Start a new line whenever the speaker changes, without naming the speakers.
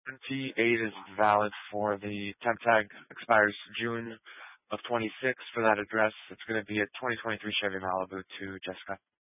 T8 is valid for the temp tag, expires June of 26 for that address. It's going to be a 2023 Chevy Malibu to Jessica.